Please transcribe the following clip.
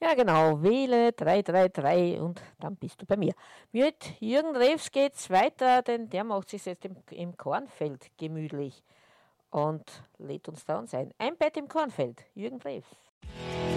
Ja, genau, wähle 333 und dann bist du bei mir. Mit Jürgen Rews geht's weiter, denn der macht sich jetzt im Kornfeld gemütlich und lädt uns da uns ein. Ein Bett im Kornfeld, Jürgen Rews.